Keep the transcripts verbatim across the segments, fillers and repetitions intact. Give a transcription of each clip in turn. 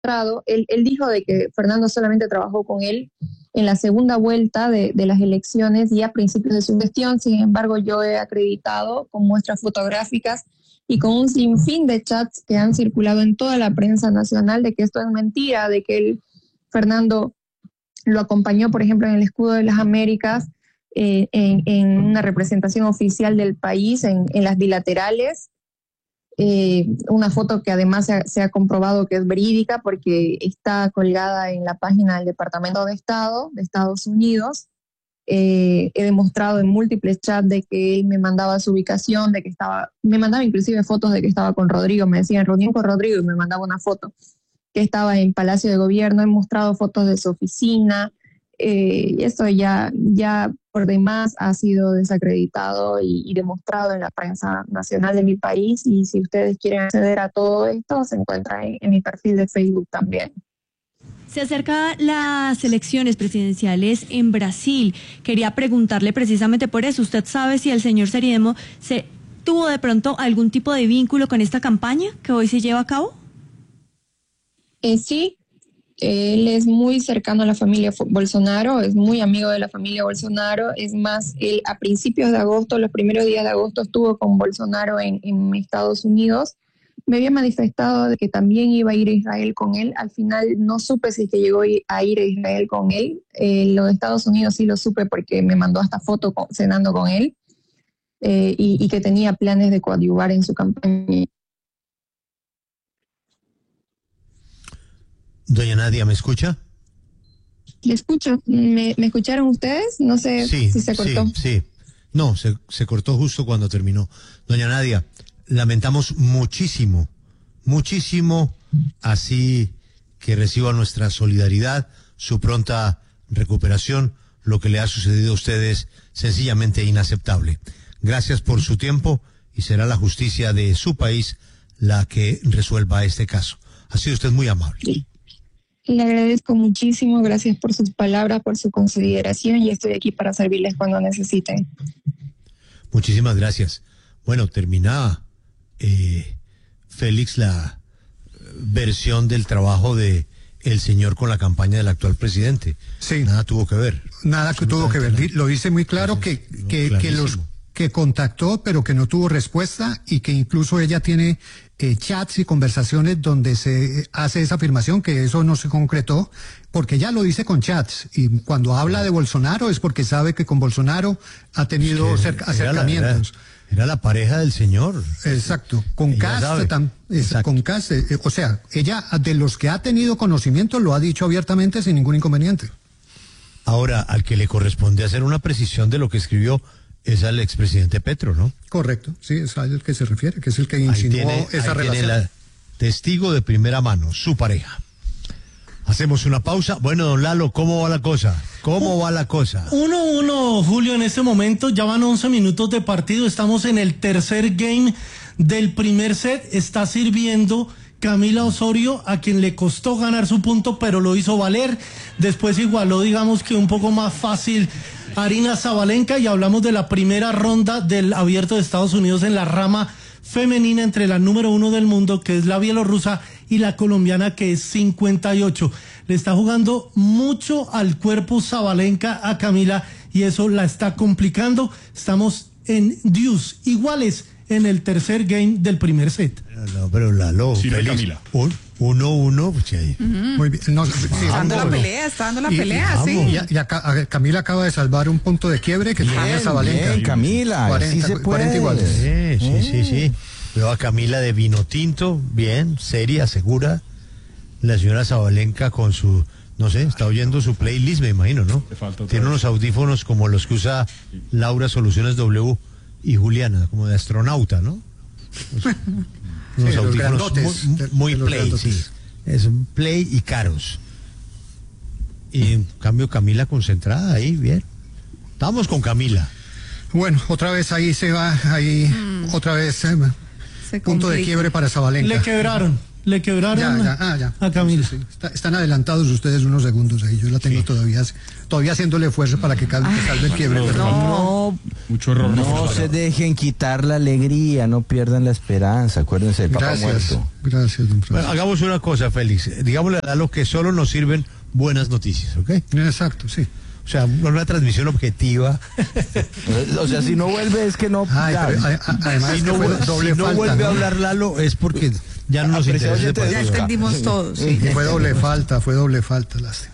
demostrado, él, él dijo de que Fernando solamente trabajó con él en la segunda vuelta de, de las elecciones y a principios de su gestión. Sin embargo, yo he acreditado con muestras fotográficas y con un sinfín de chats que han circulado en toda la prensa nacional de que esto es mentira, de que él, Fernando lo acompañó, por ejemplo, en el Escudo de las Américas, eh, en, en una representación oficial del país, en, en las bilaterales. Eh, una foto que además se ha, se ha comprobado que es verídica porque está colgada en la página del Departamento de Estado de Estados Unidos. Eh, he demostrado en múltiples chats de que él me mandaba su ubicación, de que estaba, me mandaba inclusive fotos de que estaba con Rodrigo, me decían reunión con Rodrigo y me mandaba una foto que estaba en Palacio de Gobierno. He mostrado fotos de su oficina. Eh, eso ya, ya por demás ha sido desacreditado y, y demostrado en la prensa nacional de mi país, y si ustedes quieren acceder a todo esto se encuentra en, en mi perfil de Facebook también. Se acercan las elecciones presidenciales en Brasil. Quería preguntarle precisamente por eso. ¿Usted sabe si el señor Ceridemo se tuvo de pronto algún tipo de vínculo con esta campaña que hoy se lleva a cabo? Eh, sí. Él es muy cercano a la familia Bolsonaro, es muy amigo de la familia Bolsonaro. Es más, él a principios de agosto, los primeros días de agosto, estuvo con Bolsonaro en, en Estados Unidos. Me había manifestado de que también iba a ir a Israel con él. Al final no supe si que llegó a ir a Israel con él. Eh, lo de Estados Unidos sí lo supe porque me mandó hasta foto con, cenando con él, eh, y, y que tenía planes de coadyuvar en su campaña. Doña Nadia, ¿me escucha? Le escucho. ¿Me, ¿me escucharon ustedes? No sé sí, si se cortó. Sí, sí. No, se, se cortó justo cuando terminó. Doña Nadia, lamentamos muchísimo, muchísimo, así que reciba nuestra solidaridad, su pronta recuperación. Lo que le ha sucedido a usted es sencillamente inaceptable. Gracias por su tiempo y será la justicia de su país la que resuelva este caso. Ha sido usted muy amable. Sí. Le agradezco muchísimo, gracias por sus palabras, por su consideración, y estoy aquí para servirles cuando necesiten. Muchísimas gracias. Bueno, termina, eh, Félix, la versión del trabajo de el señor con la campaña del actual presidente. Sí. Nada tuvo que ver. Nada que tuvo que ver. Nada. Lo dice muy claro que, que, que los que contactó, pero que no tuvo respuesta, y que incluso ella tiene eh, chats y conversaciones donde se hace esa afirmación que eso no se concretó, porque ella lo dice con chats, y cuando habla de Bolsonaro es porque sabe que con Bolsonaro ha tenido Es que cerca, era la- acercamientos. Era, era la pareja del señor. Exacto, con Ella sabe. Cast, Exacto. con Cast, eh, o sea, ella de los que ha tenido conocimiento lo ha dicho abiertamente sin ningún inconveniente. Ahora, al que le corresponde hacer una precisión de lo que escribió es al expresidente Petro, ¿no? Correcto, sí, es al que se refiere, que es el que Ahí insinuó tiene, esa ahí relación. tiene la testigo de primera mano, su pareja. Hacemos una pausa. Bueno, don Lalo, ¿cómo va la cosa? ¿Cómo va la cosa? uno uno, Julio, en este momento ya van once minutos de partido, estamos en el tercer game del primer set, está sirviendo Camila Osorio, a quien le costó ganar su punto, pero lo hizo valer. Después igualó, digamos que un poco más fácil, Aryna Sabalenka, y hablamos de la primera ronda del Abierto de Estados Unidos en la rama femenina entre la número uno del mundo, que es la bielorrusa, y la colombiana, que es cincuenta y ocho. Le está jugando mucho al cuerpo Sabalenka a Camila, y eso la está complicando. Estamos en deuce, iguales en el tercer game del primer set. No, pero Lalo, Sí, Félix, Camila. un, uno, uno, pues, ahí. Muy bien. No, sí, Está dando la vamos. pelea, está dando la Y- pelea, y, sí. y- y acá- a- Camila acaba de salvar un punto de quiebre que tenía Sabalenka. Bien, Camila, cuarenta, sí se puede. cuarenta iguales. Sí, sí, sí, sí. Veo a Camila de vino tinto, bien, seria, segura. La señora Sabalenka con su, no sé, está oyendo su playlist, me imagino, ¿no? Le falta otra Tiene vez. unos audífonos como los que usa Laura Soluciones W y Juliana, como de astronauta, ¿no? Unos Sí, los audífonos grandotes, muy, de- muy de los play, grandotes. sí. Es un play y caros. Y en cambio Camila concentrada ahí, bien. Estamos con Camila. Bueno, otra vez ahí se va, ahí otra vez eh, Se punto de complica. quiebre para Sabalenka. Le quebraron. le quebraron Ya, ya, ah, ya. a Camila. Sí, sí. Está- están adelantados ustedes unos segundos ahí. Yo la tengo Sí. todavía, todavía haciéndole esfuerzo para que calme, que salve el quiebre. pero no. No, Mucho error. no se dejen quitar la alegría, no pierdan la esperanza. Acuérdense del Papa Gracias, muerto. gracias, don Bueno, Francisco. hagamos una cosa, Félix. Digámosle a lo que solo nos sirven buenas noticias, ¿ok? Exacto, sí. O sea, una transmisión objetiva. O sea, si no vuelve es que no. Ay, ya. pero, a- a- además, Si no, fue vuel- doble si no falta, vuelve ¿no? a hablar Lalo es porque ya no nos Apreciado interesa. ese oyente de partido. Busca. Entendimos todos, sí. Fue doble falta, fue doble falta, lástima.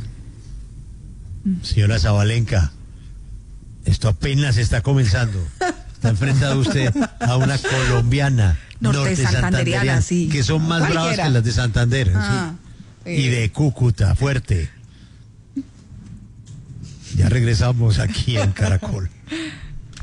Señora Zabalenka, esto apenas está comenzando. Está enfrentado usted a una colombiana Norte santanderiana, sí. que son más Cualquiera. bravas que las de Santander. Ah, sí. Y de Cúcuta, fuerte. Ya regresamos aquí en Caracol.